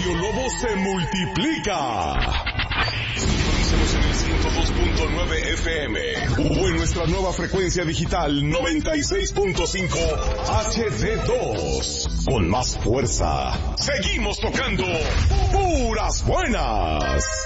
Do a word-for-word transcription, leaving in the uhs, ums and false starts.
Radio Lobo se multiplica. Sintonícenos en el ciento dos punto nueve F M o en nuestra nueva frecuencia digital noventa y seis punto cinco H D dos. Con más fuerza, seguimos tocando puras buenas.